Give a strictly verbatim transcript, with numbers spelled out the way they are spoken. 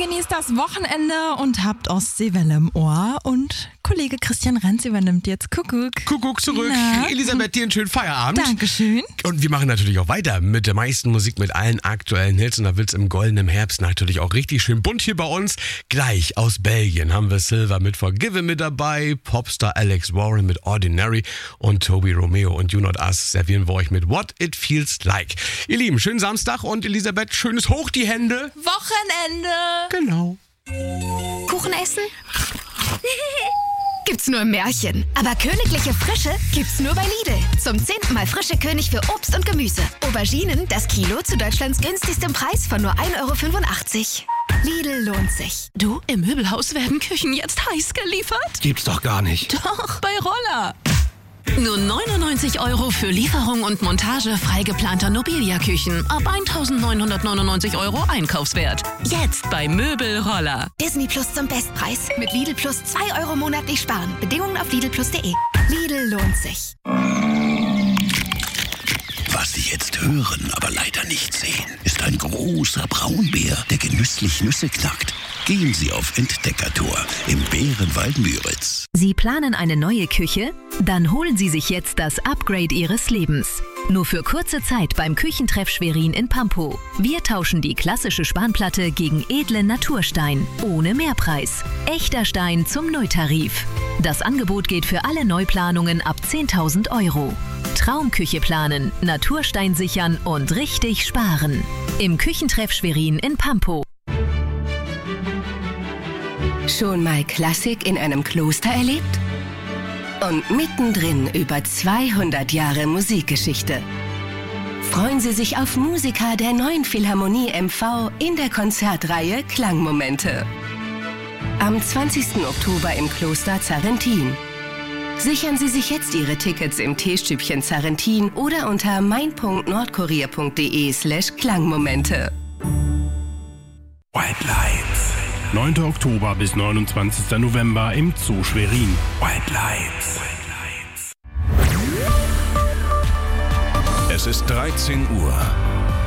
genießt das Wochenende und habt Ostseewelle im Ohr. Und Kollege Christian Renz übernimmt jetzt Kuckuck. Kuckuck zurück. Na? Elisabeth, dir einen schönen Feierabend. Dankeschön. Und wir machen natürlich auch weiter mit der meisten Musik, mit allen aktuellen Hits. Und da wird's im goldenen Herbst natürlich auch richtig schön bunt hier bei uns. Gleich aus Belgien haben wir Silva mit Forgive mit dabei, Popstar Alex Warren mit Ordinary und Toby Romeo und You Not Us servieren wir euch mit What It Feels Like. Ihr Lieben, schönen Samstag und Elisabeth, schönes Hoch die Hände. Wochenende. Genau. Kuchen essen? Gibt's nur im Märchen. Aber königliche Frische gibt's nur bei Lidl. Zum zehnten Mal frische König für Obst und Gemüse. Auberginen, das Kilo zu Deutschlands günstigstem Preis von nur ein Euro fünfundachtzig. Lidl lohnt sich. Du, im Möbelhaus werden Küchen jetzt heiß geliefert? Gibt's doch gar nicht. Doch, bei Roller. Nur neunundneunzig Euro für Lieferung und Montage frei geplanter Nobilia-Küchen. Ab eintausendneunhundertneunundneunzig Euro Einkaufswert. Jetzt bei Möbelroller. Disney Plus zum Bestpreis. Mit Lidl Plus zwei Euro monatlich sparen. Bedingungen auf lidl plus punkt de. Lidl lohnt sich. Was Sie jetzt hören, aber leider nicht sehen, ist ein großer Braunbär, der genüsslich Nüsse knackt. Gehen Sie auf Entdeckertour im Bärenwald Müritz. Sie planen eine neue Küche? Dann holen Sie sich jetzt das Upgrade Ihres Lebens. Nur für kurze Zeit beim Küchentreff Schwerin in Pampow. Wir tauschen die klassische Spanplatte gegen edlen Naturstein. Ohne Mehrpreis. Echter Stein zum Neutarif. Das Angebot geht für alle Neuplanungen ab zehntausend Euro. Traumküche planen, Naturstein sichern und richtig sparen. Im Küchentreff Schwerin in Pampow. Schon mal Klassik in einem Kloster erlebt? Und mittendrin über zweihundert Jahre Musikgeschichte. Freuen Sie sich auf Musiker der Neuen Philharmonie M V in der Konzertreihe Klangmomente. Am zwanzigsten Oktober im Kloster Zarrentin. Sichern Sie sich jetzt Ihre Tickets im Teestübchen Zarrentin oder unter mein punkt nordkorea punkt de slash Klangmomente. White Lights. neunten Oktober bis neunundzwanzigsten November im Zoo Schwerin. White Lights. Es ist dreizehn Uhr.